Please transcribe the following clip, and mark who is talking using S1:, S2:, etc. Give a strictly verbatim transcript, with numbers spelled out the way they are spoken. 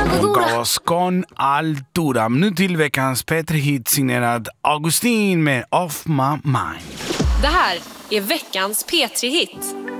S1: Hon gav oss Con Altura. Nu till veckans P tre-hit signerad Augustin med Off My Mind.
S2: Det här är veckans P tre-hit.